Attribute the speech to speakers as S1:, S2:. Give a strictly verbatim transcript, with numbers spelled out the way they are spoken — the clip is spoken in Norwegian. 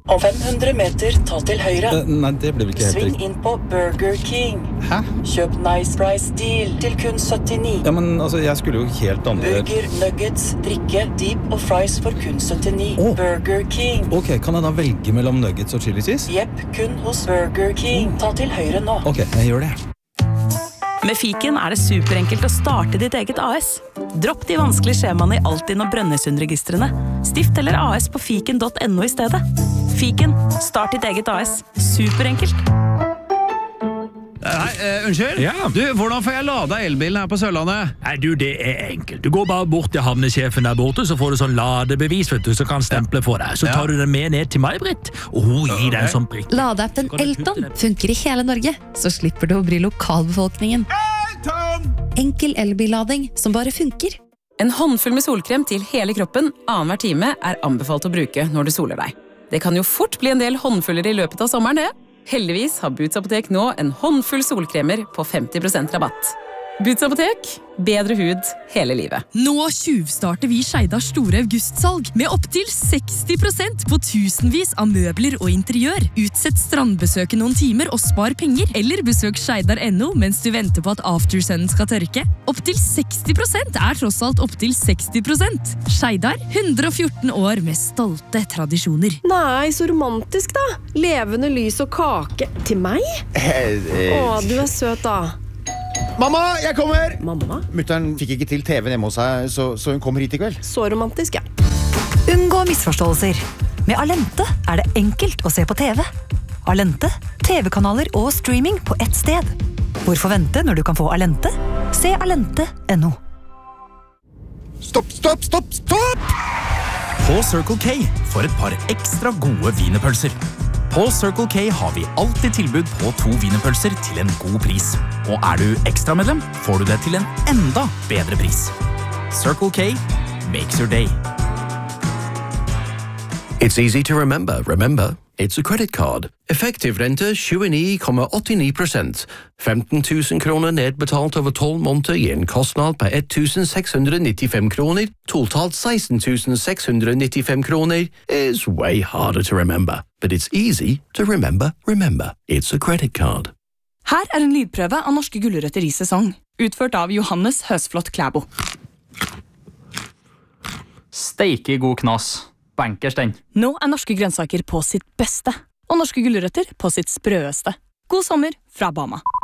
S1: Om fem hundre meter, ta til høyre.
S2: Uh, nei, det blir vel ikke helt
S1: Sving
S2: riktig.
S1: inn på Burger King.
S2: Hæ?
S1: Kjøp Nice Price Deal til kun syttini.
S2: Ja, men altså, jeg skulle jo helt andre...
S1: Burger, nuggets, drikke, deep og fries for kun syttini.
S2: Åh.
S1: Burger King.
S2: Ok, kan jeg da velge mellom nuggets og chili cheese?
S1: Jepp, kun hos Burger King. Ta til høyre nå.
S2: Ok, jeg gjør det.
S3: Med Fiken er det superenkelt å starte ditt eget A S. Dropp de vanskelige skjemaene i Altinn og Brønnøysundregistrene. Stift eller A S på fiken punktum no i stedet. Fiken, start ditt eget A S. Superenkelt.
S4: Hei, uh, unnskyld?
S5: Ja.
S4: Du, hvordan får jeg lada elbilen her på Sørlandet?
S5: Nei, du, det er enkelt. Du går bare bort til havnesjefen der borte, så får du sånn ladebevis, vet du, så kan stemple for deg. Så
S4: Ja.
S5: tar du den med ned til meg, Britt, og hun gir deg en sånn prikk.
S6: Ladeappen Elton funker i hele Norge, så slipper du å bry lokalbefolkningen. Enkel elbillading som bare funker.
S7: En håndfull med solkrem til hele kroppen annenhver time er anbefalt å bruke når du soler deg. Det kan jo fort bli en del håndfuller i løpet av sommeren, det. Heldigvis har Boots Apotek nå en håndfull solkremer på femti prosent rabatt. Boots Apotek, bedre hud hele livet.
S8: Nå tjuvstarter vi Skeidars store augustsalg med opptil seksti prosent på tusenvis av møbler og interiør. Utsett strandbesøket noen timer og spar penger, eller besøk skeidar punktum no mens du venter på at aftersunnen skal tørke. Opptil seksti prosent er tross alt opptil seksti prosent. Skeidar, hundre og fjorten år med stolte tradisjoner.
S9: Nei, så romantisk da. Levende lys og kake. Til meg? Å, du er søt da.
S10: Mamma, jeg kommer!
S9: Mamma?
S10: Mutteren fikk ikke til T V-en hjemme hos seg, så, så hun kommer hit i kveld.
S9: Så romantisk, ja.
S11: Unngå misforståelser. Med Alente er det enkelt å se på T V. Alente, T V-kanaler og streaming på ett sted. Hvorfor vente når du kan få Alente? Se alente punktum no.
S10: Stopp, stopp, stopp, stopp!
S12: På Circle K får et par ekstra gode wienerpølser. På Circle K har vi alltid tilbud på to wienerpølser til en god pris. Og er du ekstra-medlem, får du det til en enda bedre pris. Circle K makes your day.
S13: It's easy to remember. Remember, it's a credit card. Effektiv rente tjueni komma åttini prosent. femten tusen kroner nedbetalt over tolv måneder gir en kostnad på ett tusen seks hundre nittifem kroner. Totalt seksten tusen seks hundre nittifem kroner is way harder to remember. But it's easy to remember. Remember, it's a credit card.
S3: Her er en lydprøve av norske gulrøtter i sesong, utført av Johannes Høsflot Klæbo.
S14: Steike god knas. Bankers den.
S3: Nå er norske grønnsaker på sitt beste, og norske gulrøtter på sitt sprøeste. God sommer fra Bama.